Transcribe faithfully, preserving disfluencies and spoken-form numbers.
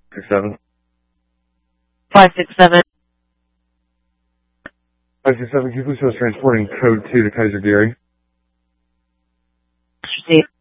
Six seven. Five six seven. Five six seven. Can you please show us transporting code two to Kaiser Gary? Receive.